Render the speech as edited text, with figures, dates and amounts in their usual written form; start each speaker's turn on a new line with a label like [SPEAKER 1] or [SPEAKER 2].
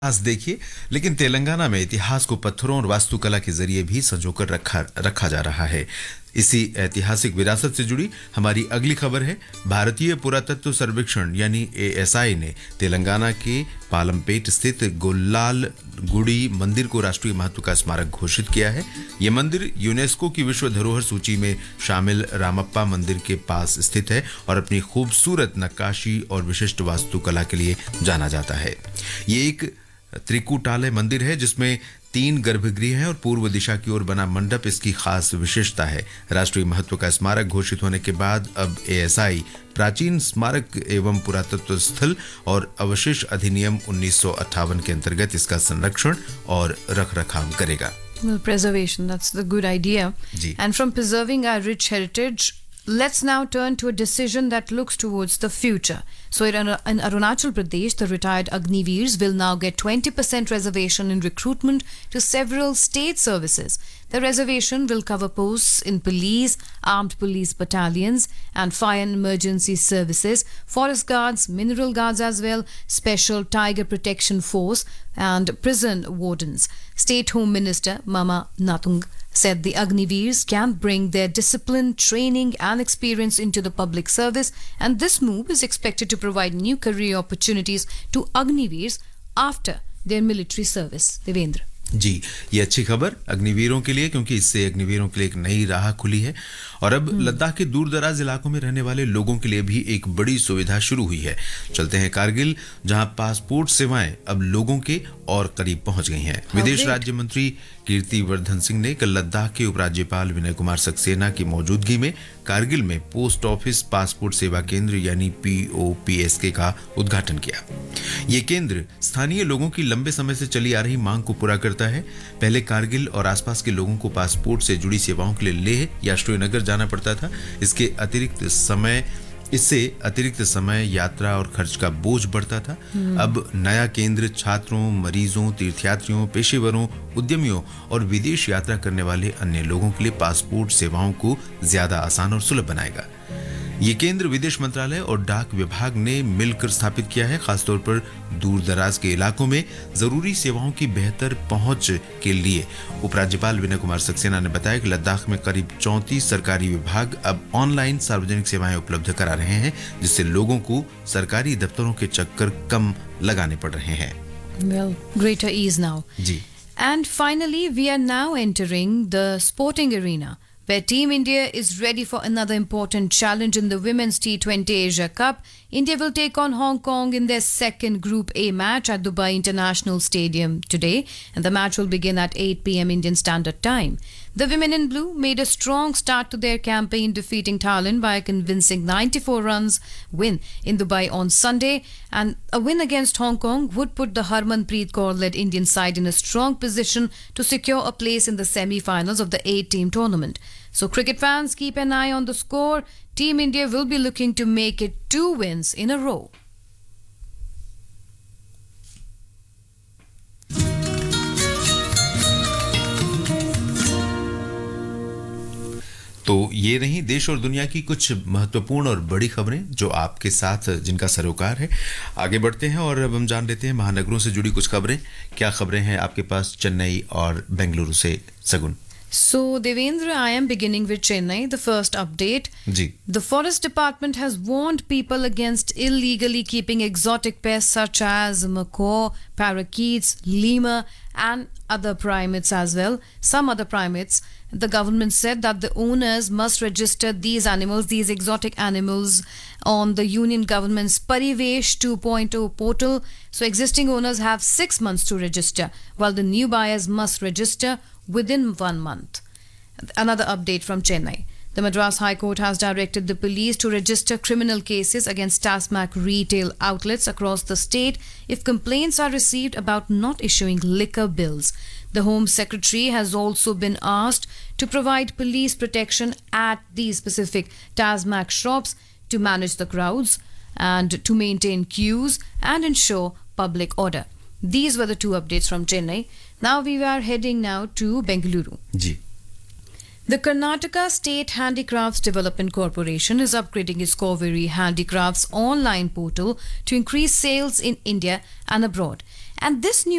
[SPEAKER 1] इतिहास देखिए, लेकिन तेलंगाना में इतिहास को पत्थरों और वास्तुकला के जरिए भी संजोकर रखा जा रहा है। इसी ऐतिहासिक विरासत से जुड़ी हमारी अगली खबर है। भारतीय पुरातत्व सर्वेक्षण यानी एएसआई ने तेलंगाना के पालमपेट स्थित गोल्लाल गुड़ी मंदिर को राष्ट्रीय महत्व का स्मारक घोषित किया है। यह मंदिर यूनेस्को की विश्व धरोहर सूची में शामिल रामप्पा मंदिर के पास स्थित है और अपनी खूबसूरत नक्काशी और विशिष्ट वास्तुकला के लिए जाना जाता है। ये एक त्रिकुटालय मंदिर है जिसमें 3 गर्भगृह हैं और पूर्व दिशा की ओर बना मंडप इसकी खास विशेषता है। राष्ट्रीय महत्व का स्मारक घोषित होने के बाद अब एएसआई प्राचीन स्मारक एवं पुरातत्व स्थल और अवशेष अधिनियम 1958 के अंतर्गत इसका संरक्षण और रखरखाव करेगा।
[SPEAKER 2] Well, preservation, that's the good idea.
[SPEAKER 1] Ji.
[SPEAKER 2] And from preserving our rich heritage, let's now turn to a decision that looks towards the future. So in Arunachal Pradesh, the retired Agniveers will now get 20% reservation in recruitment to several state services. The reservation will cover posts in police, armed police battalions and fire and emergency services, forest guards, mineral guards as well, special tiger protection force and prison wardens. State Home Minister Mama Natung said the Agniveers can bring their discipline, training and experience into the public service, and this move is expected to provide new career opportunities to Agniveers after their military service. Devendra.
[SPEAKER 1] जी, ये अच्छी खबर अग्निवीरों के लिए, क्योंकि इससे अग्निवीरों के लिए एक नई राह खुली है और अब लद्दाख के दूर दराज इलाकों में रहने वाले लोगों के लिए भी एक बड़ी सुविधा शुरू हुई है। चलते हैं कारगिल, जहां पासपोर्ट सेवाएं अब लोगों के और करीब पहुंच गई हैं। विदेश राज्य मंत्री कीर्तिवर्धन सिंह ने कल लद्दाख के उपराज्यपाल विनय कुमार सक्सेना की मौजूदगी में कारगिल में पोस्ट ऑफिस पासपोर्ट सेवा केंद्र यानी POPSK का उद्घाटन किया। ये केंद्र स्थानीय लोगों की लंबे समय से चली आ रही मांग को पूरा करता है। पहले कारगिल और आसपास के लोगों को पासपोर्ट से जुड़ी सेवाओं के लिए लेह या श्रीनगर जाना पड़ता था। इससे अतिरिक्त समय, यात्रा और खर्च का बोझ बढ़ता था। अब नया केंद्र छात्रों, मरीजों, तीर्थयात्रियों, पेशेवरों, उद्यमियों और विदेश यात्रा करने वाले अन्य लोगों के लिए पासपोर्ट सेवाओं को ज्यादा आसान और सुलभ बनाएगा। ये केंद्र विदेश मंत्रालय और डाक विभाग ने मिलकर स्थापित किया है। खासतौर पर दूर दराज के इलाकों में जरूरी सेवाओं की बेहतर पहुंच के लिए उपराज्यपाल विनय कुमार सक्सेना ने बताया कि लद्दाख में करीब 34 सरकारी विभाग अब ऑनलाइन सार्वजनिक सेवाएं उपलब्ध करा रहे हैं, जिससे लोगों को सरकारी दफ्तरों के चक्कर कम लगाने पड़ रहे हैं।
[SPEAKER 2] Well, greater ease now.
[SPEAKER 1] Ji.
[SPEAKER 2] And finally, we are now entering the sporting arena, where Team India is ready for another important challenge in the Women's T20 Asia Cup. India will take on Hong Kong in their second Group A match at Dubai International Stadium today, and the match will begin at 8 p.m. Indian Standard Time. The women in blue made a strong start to their campaign, defeating Thailand by a convincing 94 runs win in Dubai on Sunday, and a win against Hong Kong would put the Harmanpreet Kaur-led Indian side in a strong position to secure a place in the semi-finals of the 8-team tournament. So cricket fans, keep an eye on the score. Team India will be looking to make it 2 wins in a row.
[SPEAKER 1] तो ये रही देश और दुनिया की कुछ महत्वपूर्ण और बड़ी खबरें जो आपके साथ जिनका सरोकार है। आगे बढ़ते हैं और अब हम जान लेते हैं महानगरों से जुड़ी कुछ खबरें। क्या खबरें हैं आपके पास चेन्नई और बेंगलुरु से, सगुन?
[SPEAKER 2] So, Devendra, I am beginning with Chennai. The first update.
[SPEAKER 1] Ji.
[SPEAKER 2] The Forest Department has warned people against illegally keeping exotic pests such as macaw, parakeets, lemur, and other primates as well. Some other primates. The government said that the owners must register these exotic animals on the Union Government's Parivesh 2.0 portal. So, existing owners have 6 months to register, while the new buyers must register within 1 month. Another update from Chennai. The Madras High Court has directed the police to register criminal cases against TASMAC retail outlets across the state if complaints are received about not issuing liquor bills. The Home Secretary has also been asked to provide police protection at these specific TASMAC shops to manage the crowds and to maintain queues and ensure public order. These were the 2 updates from Chennai. Now we are heading now to Bengaluru.
[SPEAKER 1] Ji.
[SPEAKER 2] The Karnataka State Handicrafts Development Corporation is upgrading its Koveri Handicrafts online portal to increase sales in India and abroad. And this new